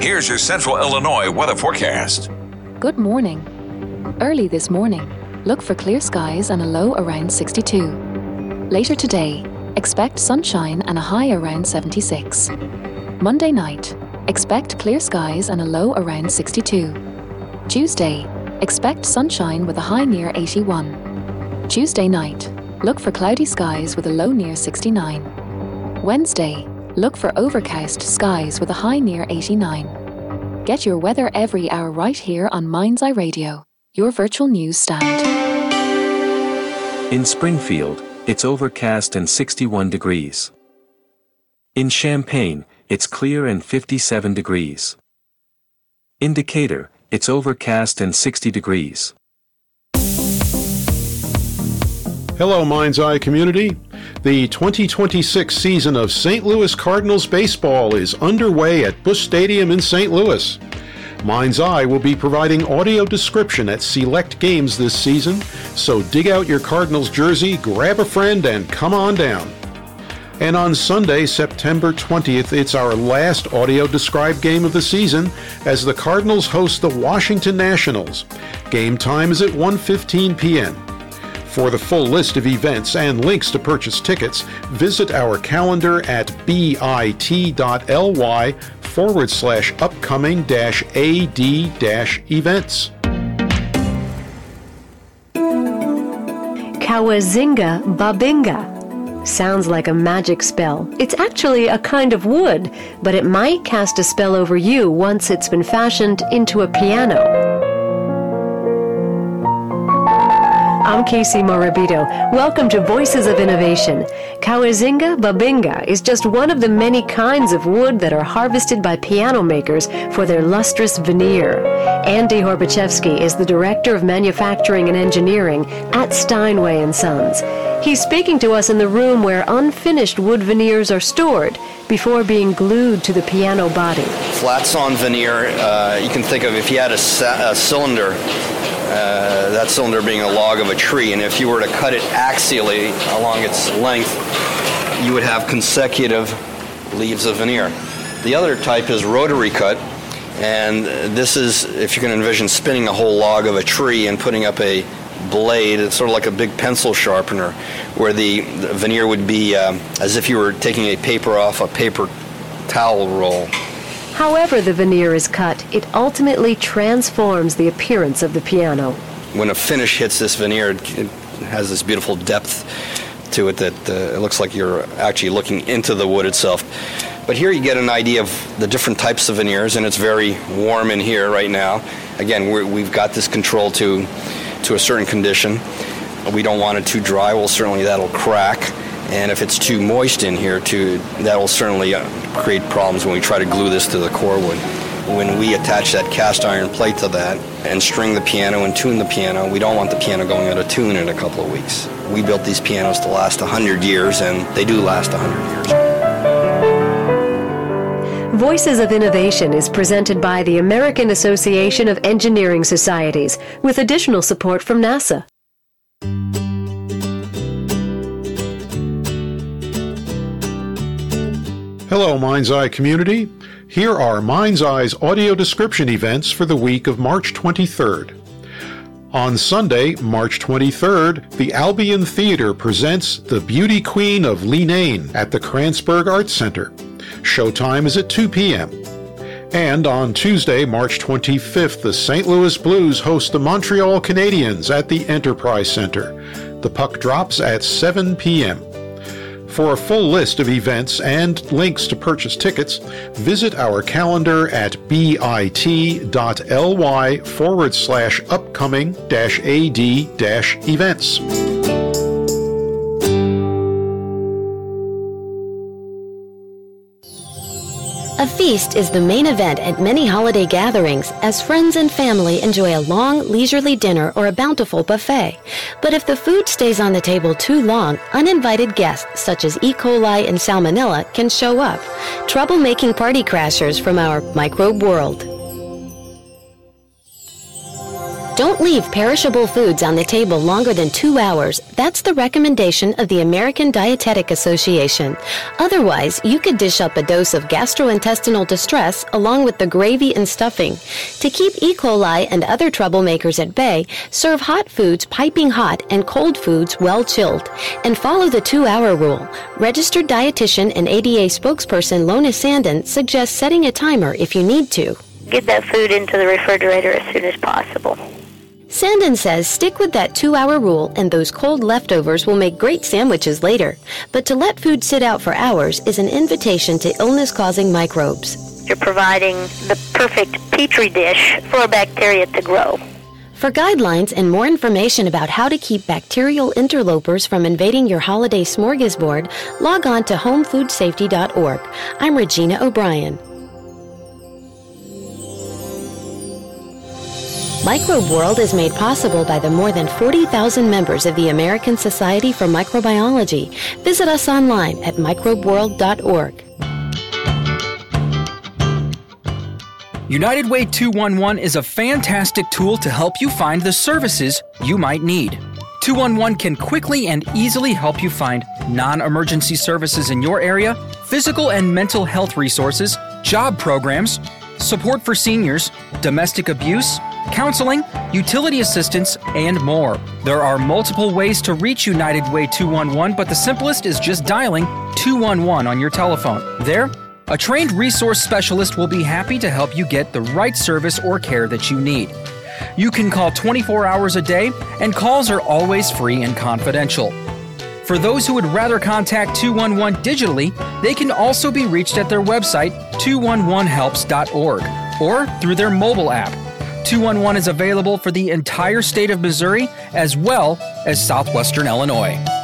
Here's your Central Illinois weather forecast. Good morning. Early this morning, look for clear skies and a low around 62. Later today, expect sunshine and a high around 76. Monday night, expect clear skies and a low around 62. Tuesday, expect sunshine with a high near 81. Tuesday night, look for cloudy skies with a low near 69. Wednesday, look for overcast skies with a high near 89. Get your weather every hour right here on Mind's Eye Radio, your virtual news stand. In Springfield, it's overcast and 61 degrees. In Champaign, it's clear and 57 degrees. In Decatur, it's overcast and 60 degrees. Hello, Mind's Eye community. The 2026 season of St. Louis Cardinals baseball is underway at Busch Stadium in St. Louis. Mind's Eye will be providing audio description at select games this season, so dig out your Cardinals jersey, grab a friend, and come on down. And on Sunday, September 20th, it's our last audio-described game of the season as the Cardinals host the Washington Nationals. Game time is at 1:15 p.m. For the full list of events and links to purchase tickets, visit our calendar at bit.ly/upcoming-ad-events. Kawazinga Babinga. Sounds like a magic spell. It's actually a kind of wood, but it might cast a spell over you once it's been fashioned into a piano. I'm Casey Morabito. Welcome to Voices of Innovation. Kawazinga Babinga is just one of the many kinds of wood that are harvested by piano makers for their lustrous veneer. Andy Horbachevsky is the Director of Manufacturing and Engineering at Steinway & Sons. He's speaking to us in the room where unfinished wood veneers are stored before being glued to the piano body. Flat sawn veneer, you can think of if you had a cylinder, that cylinder being a log of a tree, and if you were to cut it axially along its length, you would have consecutive leaves of veneer. The other type is rotary cut, and this is, if you can envision spinning a whole log of a tree and putting up a blade, it's sort of like a big pencil sharpener, where the veneer would be as if you were taking a paper off a paper towel roll. However the veneer is cut, it ultimately transforms the appearance of the piano. When a finish hits this veneer, it has this beautiful depth to it that it looks like you're actually looking into the wood itself. But here you get an idea of the different types of veneers, and it's very warm in here right now. Again, we've got this control to a certain condition. We don't want it too dry. Well, certainly that'll crack. And if it's too moist in here, that will certainly create problems when we try to glue this to the core wood. When we attach that cast iron plate to that and string the piano and tune the piano, we don't want the piano going out of tune in a couple of weeks. We built these pianos to last 100 years, and they do last 100 years. Voices of Innovation is presented by the American Association of Engineering Societies, with additional support from NASA. Hello, Mind's Eye community. Here are Mind's Eye's audio description events for the week of March 23rd. On Sunday, March 23rd, the Albion Theater presents The Beauty Queen of Leenane at the Kranzberg Arts Center. Showtime is at 2 p.m. And on Tuesday, March 25th, the St. Louis Blues host the Montreal Canadiens at the Enterprise Center. The puck drops at 7 p.m. For a full list of events and links to purchase tickets, visit our calendar at bit.ly/upcoming-ad-events. A feast is the main event at many holiday gatherings as friends and family enjoy a long, leisurely dinner or a bountiful buffet. But if the food stays on the table too long, uninvited guests such as E. coli and salmonella can show up. Trouble-making party crashers from our microbe world. Don't leave perishable foods on the table longer than 2 hours. That's the recommendation of the American Dietetic Association. Otherwise, you could dish up a dose of gastrointestinal distress along with the gravy and stuffing. To keep E. coli and other troublemakers at bay, serve hot foods piping hot and cold foods well chilled. And follow the 2-hour rule. Registered dietitian and ADA spokesperson Lona Sandin suggests setting a timer if you need to. Get that food into the refrigerator as soon as possible. Sandin says stick with that 2-hour rule and those cold leftovers will make great sandwiches later. But to let food sit out for hours is an invitation to illness-causing microbes. You're providing the perfect petri dish for bacteria to grow. For guidelines and more information about how to keep bacterial interlopers from invading your holiday smorgasbord, log on to homefoodsafety.org. I'm Regina O'Brien. Microbe World is made possible by the more than 40,000 members of the American Society for Microbiology. Visit us online at microbeworld.org. United Way 211 is a fantastic tool to help you find the services you might need. 211 can quickly and easily help you find non-emergency services in your area, physical and mental health resources, job programs, support for seniors, domestic abuse, counseling, utility assistance, and more. There are multiple ways to reach United Way 211, but the simplest is just dialing 211 on your telephone. There, a trained resource specialist will be happy to help you get the right service or care that you need. You can call 24 hours a day, and calls are always free and confidential. For those who would rather contact 211 digitally, they can also be reached at their website, 211helps.org, or through their mobile app. 211 is available for the entire state of Missouri as well as southwestern Illinois.